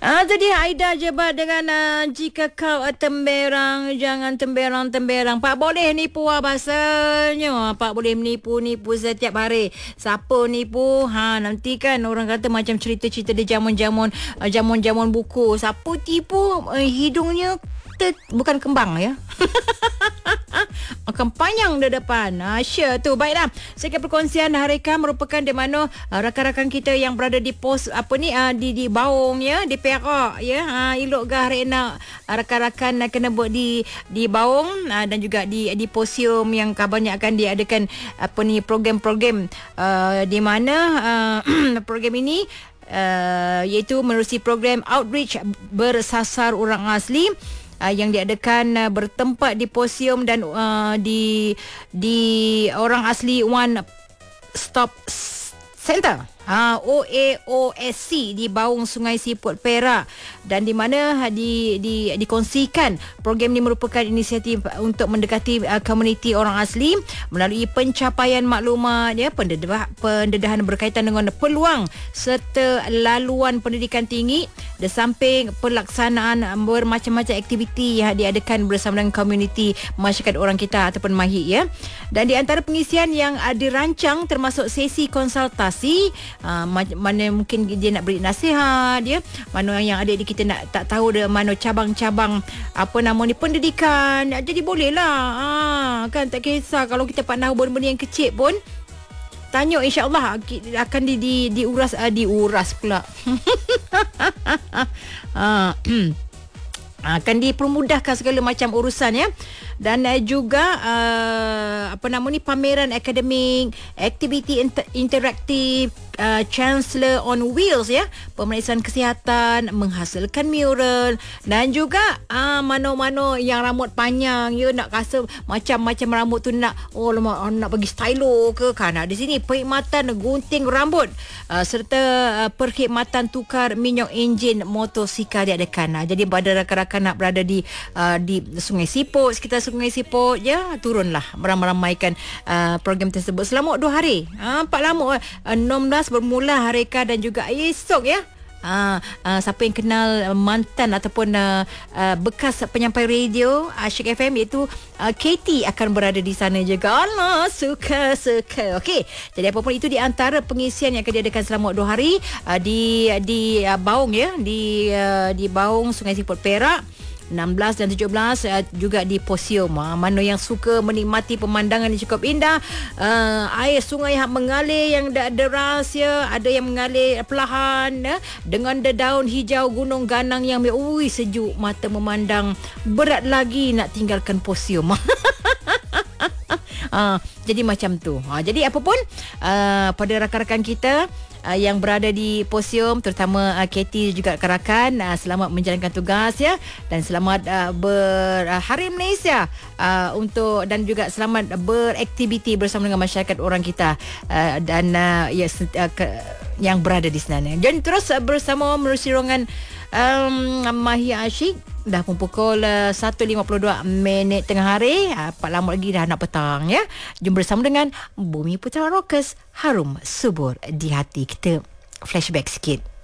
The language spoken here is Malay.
Jadi Aida jebat dengan jika kau temberang, jangan temberang-temberang. Pak boleh nipu bahasanya. Pak boleh menipu-nipu setiap hari. Siapa nipu? Nanti kan orang kata macam cerita-cerita di jamun-jamun buku. Siapa tipu hidungnya bukan kembang ya. Akan panjang di depan. Sure tu. Baiklah. Sekian perkongsian Harika merupakan di mana rakan-rakan kita yang berada di pos di Baung ya, di Perak ya. Elok gah nak rakan-rakan kena buat di Baung dan juga di posium yang kebanyakan diadakan program-program di mana program ini iaitu menerusi program outreach bersasar orang asli yang diadakan bertempat di posium dan di orang asli One Stop Center OAOSC di Baung Sungai Siput Perak, dan di mana dikongsikan program ini merupakan inisiatif untuk mendekati komuniti orang asli melalui pencapaian maklumat ya, pendedahan berkaitan dengan peluang serta laluan pendidikan tinggi di samping pelaksanaan bermacam-macam aktiviti yang diadakan bersama dengan komuniti masyarakat orang kita ataupun MAHIK ya. Dan di antara pengisian yang dirancang termasuk sesi konsultasi, mana mungkin dia nak beri nasihat ya, mana yang adik kita nak tak tahu dia mana cabang-cabang pendidikan, jadi bolehlah kan, tak kisah kalau kita tak tahu benda-benda yang kecil pun tanya, insya-Allah akan diuras pula. Akan dipermudahkan segala macam urusan ya. Dan juga pameran akademik, aktiviti interaktif, Chancellor on Wheels ya, pemeriksaan kesihatan, menghasilkan mural, dan juga mano-mano yang rambut panjang ya, nak rasa macam-macam rambut tu nak bagi stylo ke kan, di sini perkhidmatan gunting rambut serta perkhidmatan tukar minyak enjin motosikal diadakan. Jadi pada rakan-rakan nak berada di Sungai Siput, sekitar Sungai Siput ya, turunlah meramaikan program tersebut selama 2 hari. 4 lama 16 bermula Harika dan juga esok ya. Siapa yang kenal mantan ataupun bekas penyampai radio Asyik FM iaitu Katie akan berada di sana juga. Allah suka. Okey, jadi apapun itu di antara pengisian yang akan diadakan selama 2 hari di Baung ya, di Baung Sungai Siput Perak 16 dan 17, juga di posium. Mana yang suka menikmati pemandangan yang cukup indah, air sungai yang mengalir yang deras ya, ada yang mengalir perlahan ya, dengan daun hijau gunung ganang yang sejuk mata memandang, berat lagi nak tinggalkan posium. Jadi macam tu. Jadi apapun pada rakan-rakan kita yang berada di posium, terutama Katie juga rakan-rakan, selamat menjalankan tugas ya, dan selamat berhari Malaysia untuk, dan juga selamat beraktiviti bersama dengan masyarakat orang kita dan yang berada di sana. Dan terus bersama menerusi ruangan Mahir Asyik. Dah pun pukul 1.52 tengah hari. Tak lama lagi dah nak petang ya. Jom bersama dengan Bumi Putra Rockers, harum subur di hati kita. Flashback sikit.